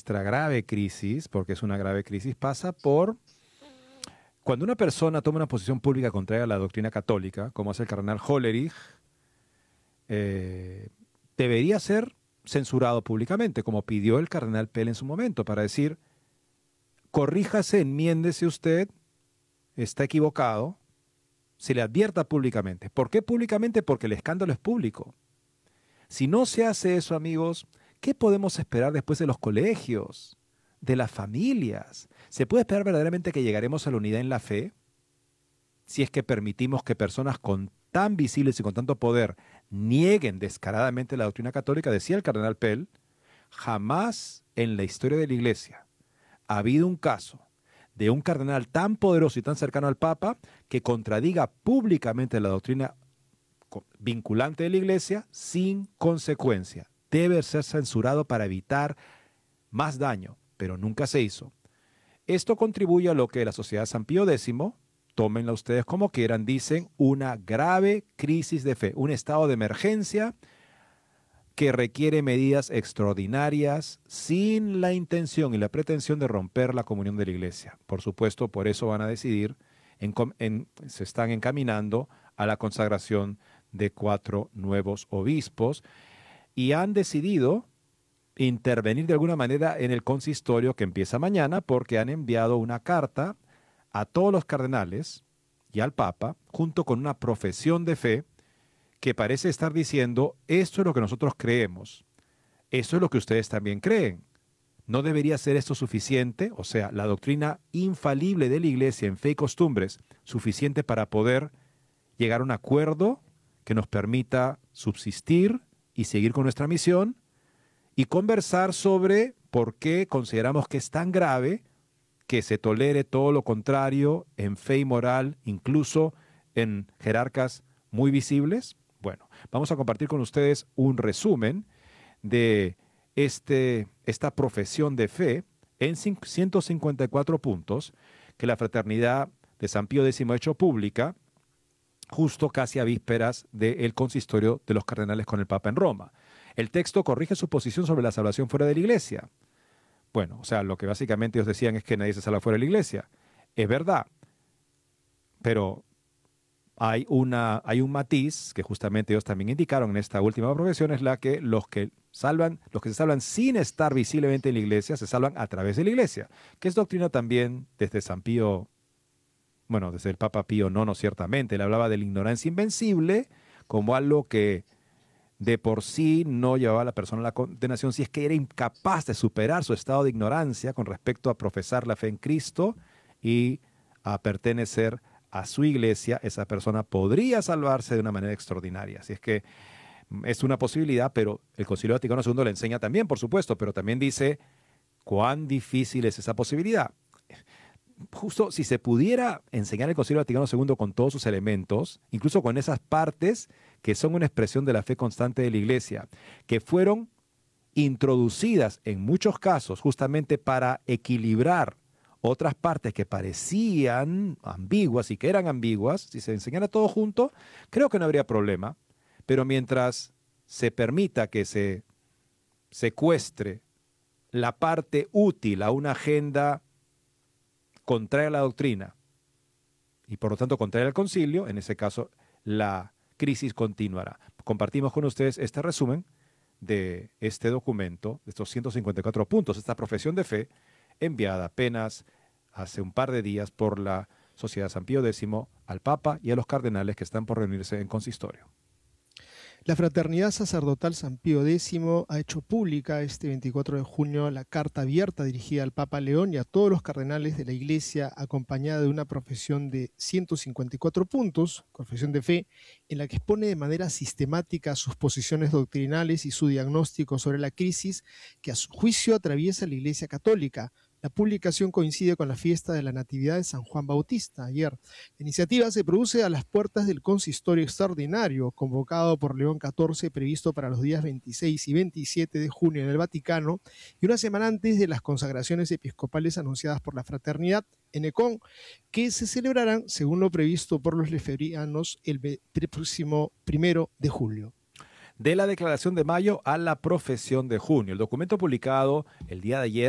nuestra grave crisis, porque es una grave crisis, pasa por cuando una persona toma una posición pública contraria a la doctrina católica, como hace el cardenal Hollerich, debería ser censurado públicamente, como pidió el cardenal Pell en su momento, para decir, corríjase, enmiéndese usted, está equivocado, se le advierta públicamente. ¿Por qué públicamente? Porque el escándalo es público. Si no se hace eso, amigos, ¿qué podemos esperar después de los colegios, de las familias? ¿Se puede esperar verdaderamente que llegaremos a la unidad en la fe? Si es que permitimos que personas con tan visibles y con tanto poder nieguen descaradamente la doctrina católica, decía el cardenal Pell, jamás en la historia de la Iglesia ha habido un caso de un cardenal tan poderoso y tan cercano al Papa que contradiga públicamente la doctrina vinculante de la Iglesia sin consecuencia. Debe ser censurado para evitar más daño, pero nunca se hizo. Esto contribuye a lo que la Sociedad San Pío X, tómenla ustedes como quieran, dicen una grave crisis de fe, un estado de emergencia que requiere medidas extraordinarias sin la intención y la pretensión de romper la comunión de la Iglesia. Por supuesto, por eso van a decidir, se están encaminando a la consagración de 4 nuevos obispos y han decidido intervenir de alguna manera en el consistorio que empieza mañana porque han enviado una carta a todos los cardenales y al Papa junto con una profesión de fe que parece estar diciendo, esto es lo que nosotros creemos, esto es lo que ustedes también creen. ¿No debería ser esto suficiente? O sea, la doctrina infalible de la Iglesia en fe y costumbres, suficiente para poder llegar a un acuerdo que nos permita subsistir y seguir con nuestra misión y conversar sobre por qué consideramos que es tan grave que se tolere todo lo contrario en fe y moral, incluso en jerarcas muy visibles. Bueno, vamos a compartir con ustedes un resumen de esta profesión de fe en 154 puntos que la Fraternidad de San Pío X ha hecho pública justo casi a vísperas del consistorio de los cardenales con el Papa en Roma. El texto corrige su posición sobre la salvación fuera de la Iglesia. Bueno, o sea, lo que básicamente ellos decían es que nadie se salva fuera de la Iglesia. Es verdad, pero hay un matiz que justamente ellos también indicaron en esta última profesión, es la que los que se salvan sin estar visiblemente en la Iglesia, se salvan a través de la Iglesia, que es doctrina también desde San Pío, bueno, desde el Papa Pío IX, ciertamente. Él hablaba de la ignorancia invencible como algo que de por sí no llevaba a la persona a la condenación si es que era incapaz de superar su estado de ignorancia con respecto a profesar la fe en Cristo y a pertenecer a su iglesia. Esa persona podría salvarse de una manera extraordinaria. Así es que es una posibilidad, pero el Concilio Vaticano II le enseña también, por supuesto, pero también dice cuán difícil es esa posibilidad. Justo si se pudiera enseñar el Concilio Vaticano II con todos sus elementos, incluso con esas partes que son una expresión de la fe constante de la Iglesia, que fueron introducidas en muchos casos justamente para equilibrar otras partes que parecían ambiguas y que eran ambiguas, si se enseñara todo junto, creo que no habría problema. Pero mientras se permita que se secuestre la parte útil a una agenda contraria a la doctrina y por lo tanto contraria al concilio, en ese caso la crisis continuará. Compartimos con ustedes este resumen de este documento, de estos 154 puntos, esta profesión de fe enviada apenas hace un par de días por la Sociedad San Pío X al Papa y a los cardenales que están por reunirse en consistorio. La Fraternidad Sacerdotal San Pío X ha hecho pública este 24 de junio la carta abierta dirigida al Papa León y a todos los cardenales de la Iglesia, acompañada de una profesión de 154 puntos, confesión de fe, en la que expone de manera sistemática sus posiciones doctrinales y su diagnóstico sobre la crisis que a su juicio atraviesa la Iglesia Católica. La publicación coincide con la fiesta de la Natividad de San Juan Bautista, ayer. La iniciativa se produce a las puertas del consistorio extraordinario, convocado por León XIV, previsto para los días 26 y 27 de junio en el Vaticano, y una semana antes de las consagraciones episcopales anunciadas por la Fraternidad en Ecón, que se celebrarán, según lo previsto por los lefebvrianos, el próximo 1 de julio. De la declaración de mayo a la profesión de junio. El documento publicado el día de ayer